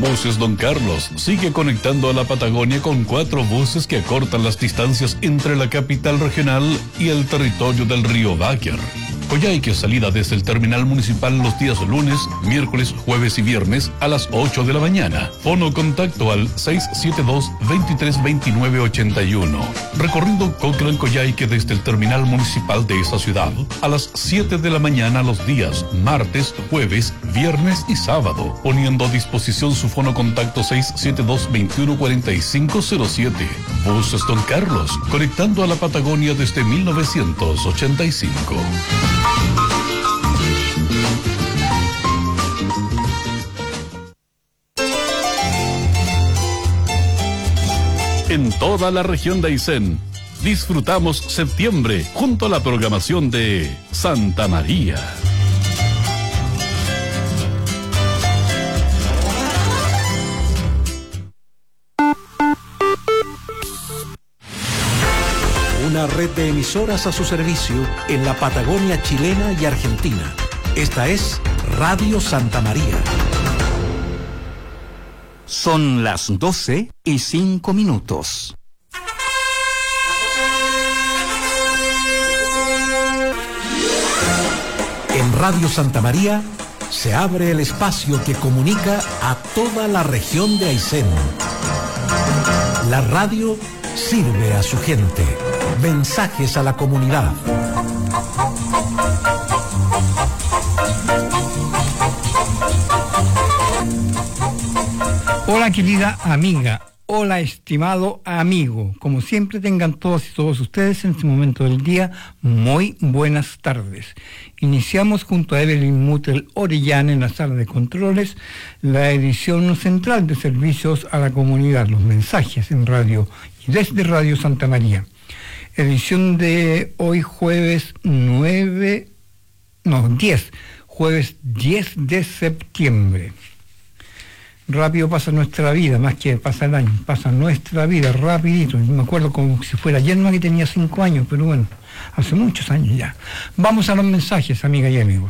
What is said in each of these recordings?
Buses Don Carlos sigue conectando a la Patagonia con 4 buses que acortan las distancias entre la capital regional y el territorio del río Báquer. Coyhaique, salida desde el terminal municipal los días lunes, miércoles, jueves y viernes a las 8 de la mañana. Fono contacto al 672-232981. Recorrido Cochrane-Coyhaique desde el terminal municipal de esa ciudad a las 7 de la mañana los días martes, jueves, viernes y sábado. Poniendo a disposición su fono contacto 672-214507. Buses Don Carlos, conectando a la Patagonia desde 1985. En toda la región de Aysén, disfrutamos septiembre junto a la programación de Santa María. Una red de emisoras a su servicio en la Patagonia chilena y argentina. Esta es Radio Santa María. Son las 12:05. En Radio Santa María se abre el espacio que comunica a toda la región de Aysén. La radio sirve a su gente. Mensajes a la comunidad. Hola querida amiga, hola estimado amigo. Como siempre tengan todos y todos ustedes en este momento del día muy buenas tardes. Iniciamos junto a Evelyn Mutel Orellana en la sala de controles la edición central de servicios a la comunidad, los mensajes en radio y desde Radio Santa María. Edición de hoy jueves 10 de septiembre. Rápido pasa nuestra vida, más que pasa el año, pasa nuestra vida rapidito. Me acuerdo como si fuera ayer, no, que tenía 5 años, pero bueno, hace muchos años ya. Vamos a los mensajes, amigas y amigos.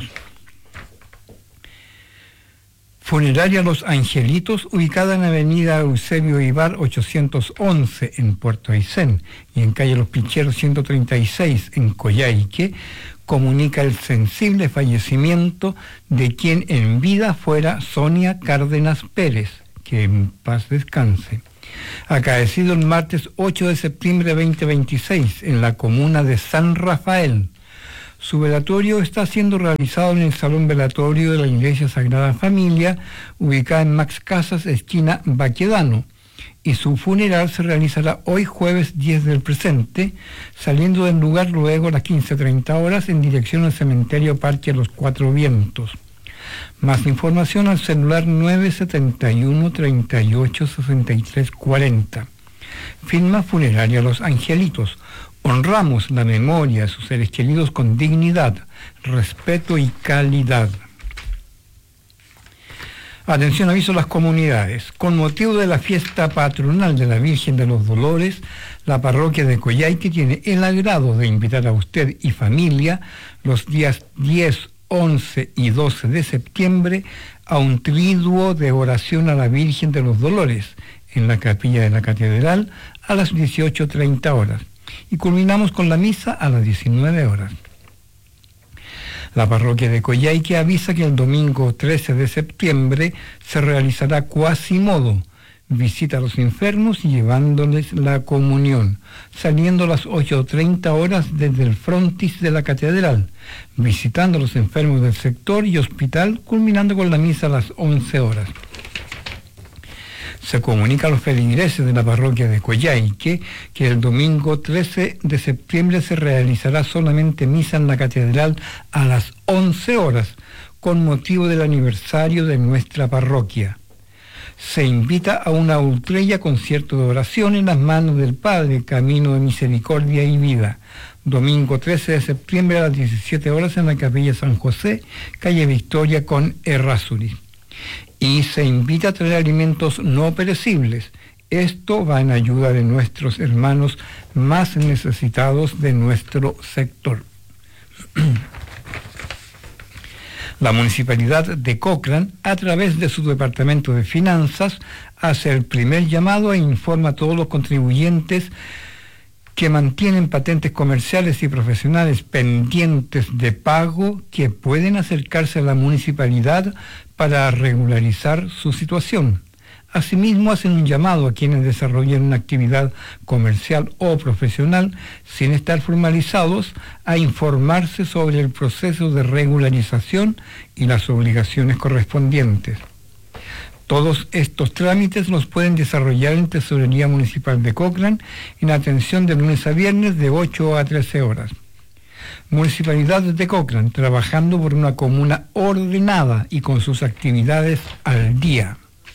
Funeraria Los Angelitos, ubicada en Avenida Eusebio Ibar 811 en Puerto Aysén y en calle Los Picheros 136 en Coyhaique, comunica el sensible fallecimiento de quien en vida fuera Sonia Cárdenas Pérez, que en paz descanse, acaecido el martes 8 de septiembre de 2026 en la comuna de San Rafael. Su velatorio está siendo realizado en el Salón Velatorio de la Iglesia Sagrada Familia, ubicada en Max Casas, esquina Baquedano, y su funeral se realizará hoy jueves 10 del presente, saliendo del lugar luego a las 15:30 horas en dirección al cementerio Parque Los Cuatro Vientos. Más información al celular 971 38 63 40. Firma Funeraria Los Angelitos. Honramos la memoria de sus seres queridos con dignidad, respeto y calidad. Atención, aviso a las comunidades. Con motivo de la fiesta patronal de la Virgen de los Dolores, la parroquia de Coyhaique tiene el agrado de invitar a usted y familia los días 10, 11 y 12 de septiembre a un triduo de oración a la Virgen de los Dolores en la capilla de la Catedral a las 18:30 horas. Y culminamos con la misa a las 19 horas. La parroquia de Coyhaique avisa que el domingo 13 de septiembre se realizará Quasimodo, visita a los enfermos y llevándoles la comunión, saliendo a las 8:30 horas desde el frontis de la catedral, visitando a los enfermos del sector y hospital, culminando con la misa a las 11 horas. Se comunica a los feligreses de la parroquia de Coyhaique que el domingo 13 de septiembre se realizará solamente misa en la catedral a las 11 horas, con motivo del aniversario de nuestra parroquia. Se invita a una ultrella concierto de oración en las manos del Padre, Camino de Misericordia y Vida. Domingo 13 de septiembre a las 17 horas en la capilla San José, calle Victoria con Errázuriz. Y se invita a traer alimentos no perecibles. Esto va en ayuda de nuestros hermanos más necesitados de nuestro sector. La Municipalidad de Cochrane, a través de su Departamento de Finanzas, hace el primer llamado e informa a todos los contribuyentes que mantienen patentes comerciales y profesionales pendientes de pago que pueden acercarse a la municipalidad para regularizar su situación. Asimismo, hacen un llamado a quienes desarrollen una actividad comercial o profesional sin estar formalizados a informarse sobre el proceso de regularización y las obligaciones correspondientes. Todos estos trámites los pueden desarrollar en Tesorería Municipal de Cochrane en atención de lunes a viernes de 8 a 13 horas. Municipalidad de Cochrane, trabajando por una comuna ordenada y con sus actividades al día.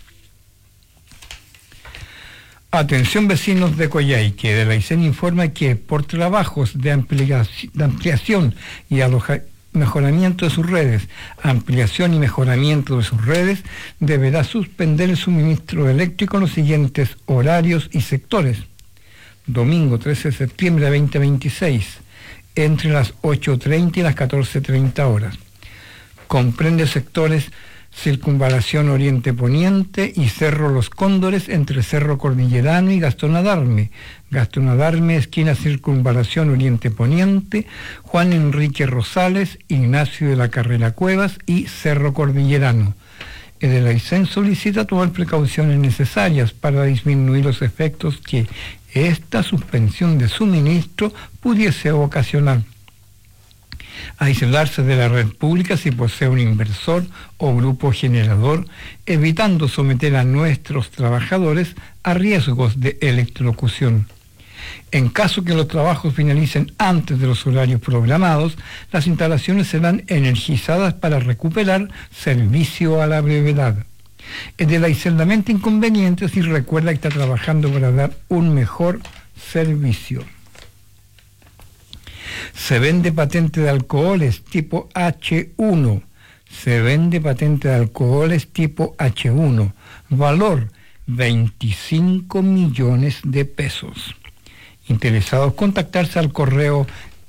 Atención vecinos de Coyhaique, de la Aysén informa que por trabajos de ampliación y mejoramiento de sus redes, ampliación y mejoramiento de sus redes, deberá suspender el suministro eléctrico en los siguientes horarios y sectores. Domingo 13 de septiembre de 2026, entre las 8:30 y las 14:30 horas. Comprende sectores Circunvalación Oriente Poniente y Cerro Los Cóndores entre Cerro Cordillerano y Gastón Adarme. Gastón Adarme, esquina Circunvalación Oriente Poniente, Juan Enrique Rosales, Ignacio de la Carrera Cuevas y Cerro Cordillerano. El Aysén solicita tomar precauciones necesarias para disminuir los efectos que esta suspensión de suministro pudiese ocasionar. Aislarse de la red pública si posee un inversor o grupo generador, evitando someter a nuestros trabajadores a riesgos de electrocución. En caso que los trabajos finalicen antes de los horarios programados, las instalaciones serán energizadas para recuperar servicio a la brevedad. El del Aysén lamenta inconvenientes y recuerda que está trabajando para dar un mejor servicio. Se vende patente de alcoholes tipo H1. Se vende patente de alcoholes tipo H1. Valor 25 millones de pesos. Interesados, contactarse al correo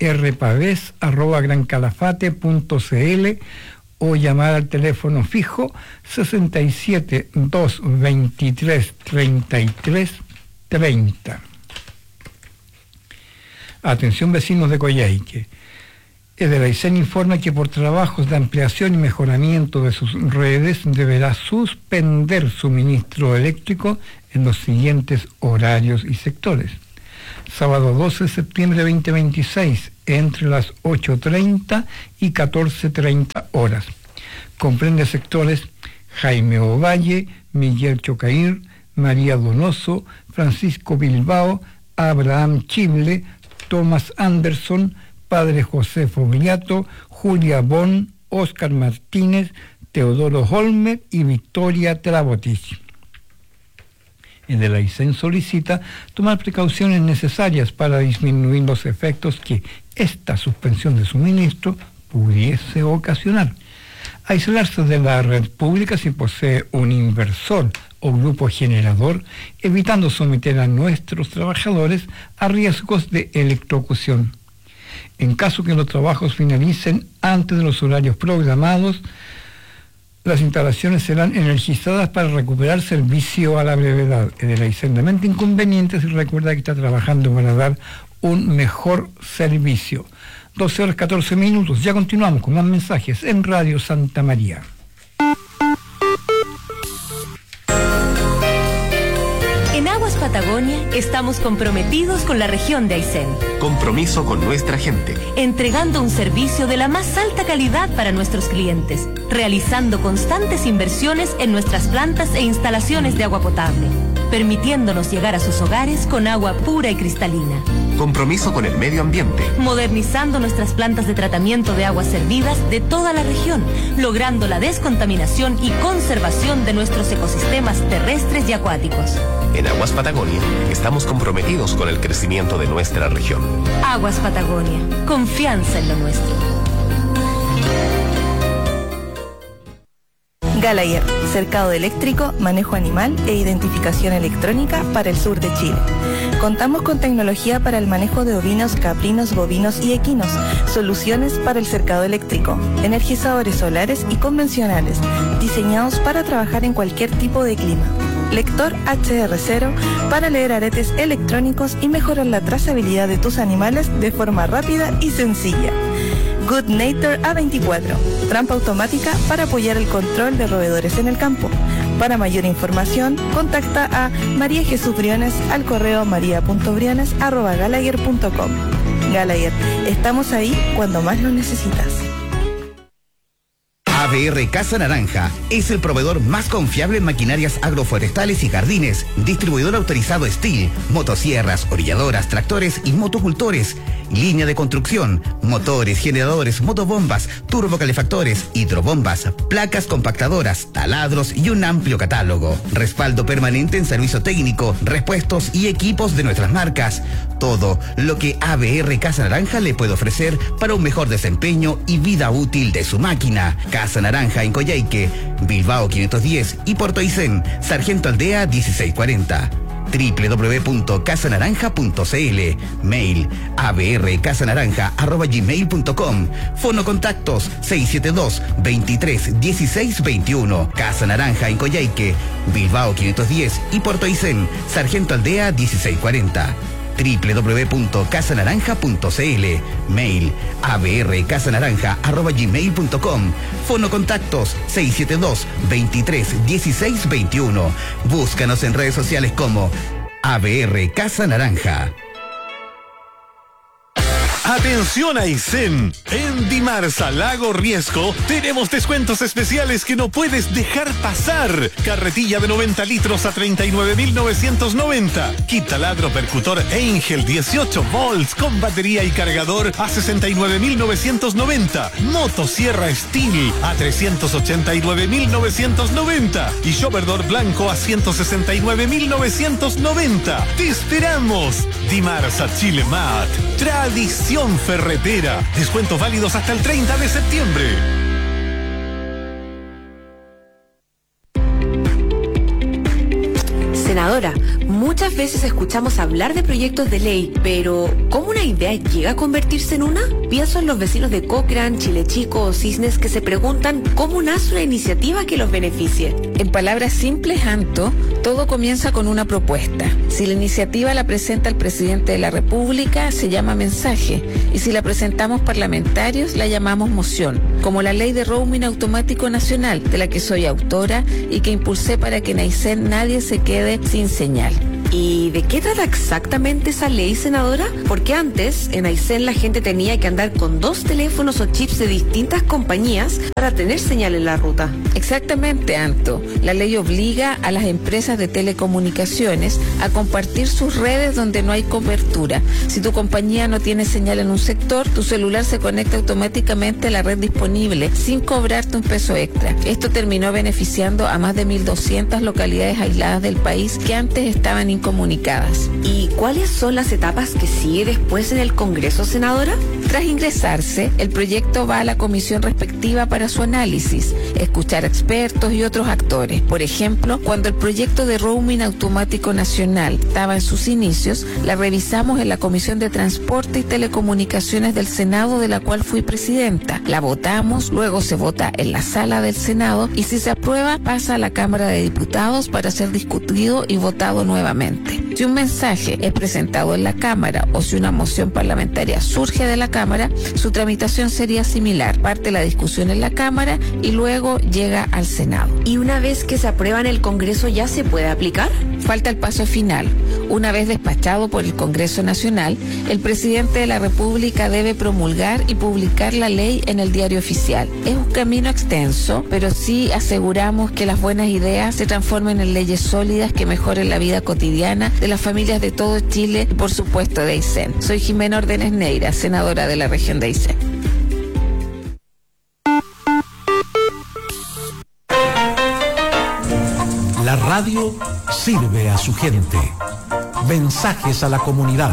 rpaves@grancalafate.cl o llamar al teléfono fijo 67 223 33 30. Atención vecinos de Coyhaique. El de la Aysén informa que por trabajos de ampliación y mejoramiento de sus redes deberá suspender suministro eléctrico en los siguientes horarios y sectores. Sábado 12 de septiembre de 2026, entre las 8:30 y 14:30 horas. Comprende sectores Jaime Ovalle, Miguel Chocair, María Donoso, Francisco Bilbao, Abraham Chible, Tomás Anderson, Padre José Fogliato, Julia Bon, Óscar Martínez, Teodoro Holmer y Victoria Trabotich. El de la Aysén solicita tomar precauciones necesarias para disminuir los efectos que esta suspensión de suministro pudiese ocasionar. Aislarse de la red pública si posee un inversor o grupo generador, evitando someter a nuestros trabajadores a riesgos de electrocución. En caso que los trabajos finalicen antes de los horarios programados, las instalaciones serán energizadas para recuperar servicio a la brevedad. El Aysén lamenta inconvenientes y recuerda que está trabajando para dar un mejor servicio. 12:14. Ya continuamos con más mensajes en Radio Santa María. En Aguas Patagonia estamos comprometidos con la región de Aysén. Compromiso con nuestra gente. Entregando un servicio de la más alta calidad para nuestros clientes, realizando constantes inversiones en nuestras plantas e instalaciones de agua potable, permitiéndonos llegar a sus hogares con agua pura y cristalina. Compromiso con el medio ambiente. Modernizando nuestras plantas de tratamiento de aguas servidas de toda la región, logrando la descontaminación y conservación de nuestros ecosistemas terrestres y acuáticos. En Aguas Patagonia estamos comprometidos con el crecimiento de nuestra región. Aguas Patagonia, confianza en lo nuestro. Gallagher, cercado eléctrico, manejo animal e identificación electrónica para el sur de Chile. Contamos con tecnología para el manejo de ovinos, caprinos, bovinos y equinos, soluciones para el cercado eléctrico, energizadores solares y convencionales, diseñados para trabajar en cualquier tipo de clima. Lector HR0 para leer aretes electrónicos y mejorar la trazabilidad de tus animales de forma rápida y sencilla. Good Nature A24, trampa automática para apoyar el control de roedores en el campo. Para mayor información, contacta a María Jesús Briones al correo maria.briones@gallagher.com. Gallagher, estamos ahí cuando más lo necesitas. ABR Casa Naranja es el proveedor más confiable en maquinarias agroforestales y jardines, distribuidor autorizado STIHL, motosierras, orilladoras, tractores y motocultores, línea de construcción, motores, generadores, motobombas, turbocalefactores, hidrobombas, placas compactadoras, taladros y un amplio catálogo. Respaldo permanente en servicio técnico, repuestos y equipos de nuestras marcas. Todo lo que ABR Casa Naranja le puede ofrecer para un mejor desempeño y vida útil de su máquina. Casa Naranja en Coyhaique, Bilbao 510 y Puerto Aysén, Sargento Aldea 1640. www.casanaranja.cl. Mail abrcasanaranja@gmail.com. Fono contactos 672 23 16 21. Casa Naranja en Coyhaique, Bilbao 510 y Puerto Aysén, Sargento Aldea 1640. www.casanaranja.cl. Mail abrcasanaranja@gmail.com. Fono contactos 672 23 16 21. Búscanos en redes sociales como ABR Casa Naranja. Atención Aysén, en Dimarsa Lago Riesco tenemos descuentos especiales que no puedes dejar pasar. Carretilla de 90 litros a 39.990. Kit taladro percutor Angel 18 volts con batería y cargador a 69.990. Motosierra STIHL a 389.990. Y Showerdor blanco a 169.990. ¡Te esperamos! Dimarsa Chile Mat. Tradición ferretera. Descuentos válidos hasta el 30 de septiembre. Senadora, muchas veces escuchamos hablar de proyectos de ley, pero ¿cómo una idea llega a convertirse en una? Pienso en los vecinos de Cochrane, Chile Chico o Cisnes que se preguntan cómo nace una iniciativa que los beneficie. En palabras simples, Anto, todo comienza con una propuesta. Si la iniciativa la presenta el presidente de la República, se llama mensaje. Y si la presentamos parlamentarios, la llamamos moción. Como la ley de roaming automático nacional, de la que soy autora y que impulsé para que en Aysén nadie se quede sin señal. ¿Y de qué trata exactamente esa ley, senadora? Porque antes, en Aysén la gente tenía que andar con 2 teléfonos o chips de distintas compañías para tener señal en la ruta. Exactamente, Anto. La ley obliga a las empresas de telecomunicaciones a compartir sus redes donde no hay cobertura. Si tu compañía no tiene señal en un sector, tu celular se conecta automáticamente a la red disponible sin cobrarte un peso extra. Esto terminó beneficiando a más de 1.200 localidades aisladas del país que antes estaban incomunicadas. ¿Y cuáles son las etapas que sigue después en el Congreso, senadora? Tras ingresarse, el proyecto va a la comisión respectiva para su análisis, escuchar expertos y otros actores. Por ejemplo, cuando el proyecto de roaming automático nacional estaba en sus inicios, la revisamos en la Comisión de Transporte y Telecomunicaciones del Senado, de la cual fui presidenta. La votamos, luego se vota en la sala del Senado y si se aprueba pasa a la Cámara de Diputados para ser discutido y votado nuevamente. Si un mensaje es presentado en la Cámara o si una moción parlamentaria surge de la Cámara, su tramitación sería similar. Parte la discusión en la Cámara y luego llega al Senado. ¿Y una vez que se aprueba en el Congreso ya se puede aplicar? Falta el paso final. Una vez despachado por el Congreso Nacional, el presidente de la República debe promulgar y publicar la ley en el Diario Oficial. Es un camino extenso, pero sí aseguramos que las buenas ideas se transformen en leyes sólidas que mejoren la vida cotidiana de las familias de todo Chile y por supuesto de Aysén. Soy Jimena Ordenes Neira, senadora de la región de Aysén. La radio sirve a su gente. Mensajes a la comunidad.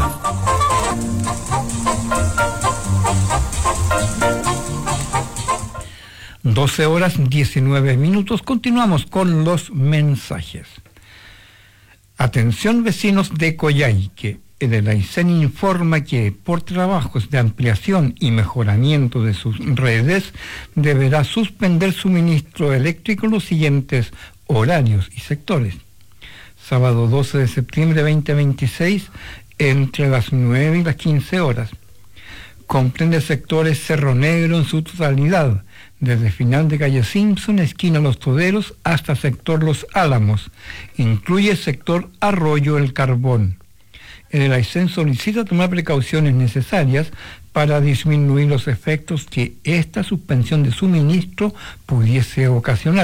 12 horas 19 minutos. Continuamos con los mensajes. Atención vecinos de Coyhaique. El Aysén informa que por trabajos de ampliación y mejoramiento de sus redes deberá suspender suministro eléctrico en los siguientes horarios y sectores. Sábado 12 de septiembre de 2026 entre las 9 y las 15 horas. Comprende sectores Cerro Negro en su totalidad, desde final de calle Simpson, esquina Los Toderos, hasta sector Los Álamos. Incluye sector Arroyo El Carbón. El Aysén solicita tomar precauciones necesarias para disminuir los efectos que esta suspensión de suministro pudiese ocasionar.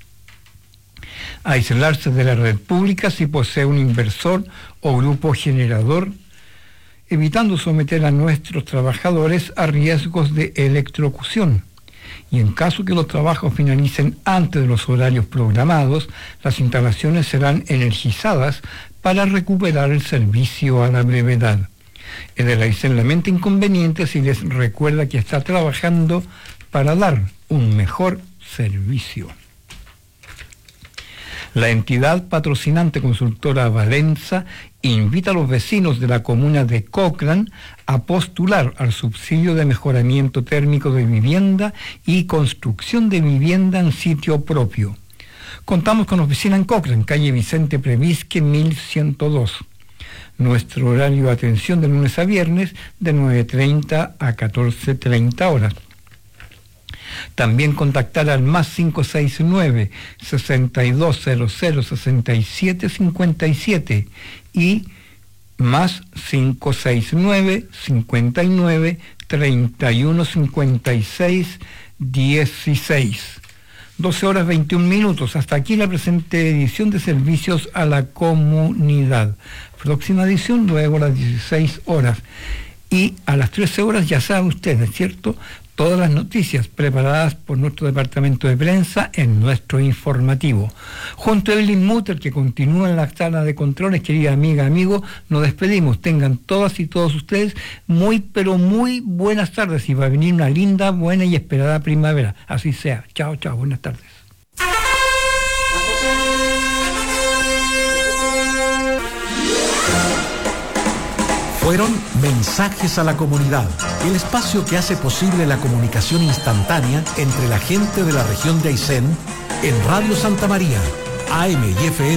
Aislarse de la red pública si posee un inversor o grupo generador, evitando someter a nuestros trabajadores a riesgos de electrocución. Y en caso que los trabajos finalicen antes de los horarios programados, las instalaciones serán energizadas para recuperar el servicio a la brevedad. El Aysén lamenta inconvenientes y les recuerda que está trabajando para dar un mejor servicio. La entidad patrocinante consultora Valenza invita a los vecinos de la comuna de Cochrane a postular al subsidio de mejoramiento térmico de vivienda y construcción de vivienda en sitio propio. Contamos con oficina en Cochrane, calle Vicente Previsque, 1102. Nuestro horario de atención de lunes a viernes de 9:30 a 14:30 horas. También contactar al más 569-6200-6757 y más 569-59-3156-16. 12 horas 21 minutos. Hasta aquí la presente edición de Servicios a la Comunidad. Próxima edición luego a las 16 horas. Y a las 13 horas, ya saben ustedes, ¿cierto?, todas las noticias preparadas por nuestro departamento de prensa en nuestro informativo. Junto a Evelyn Mutter, que continúa en la sala de controles, querida amiga, amigo, nos despedimos. Tengan todas y todos ustedes muy, pero muy buenas tardes, y va a venir una linda, buena y esperada primavera. Así sea. Chao, chao, buenas tardes. Fueron Mensajes a la Comunidad, el espacio que hace posible la comunicación instantánea entre la gente de la región de Aysén en Radio Santa María, AM y FM.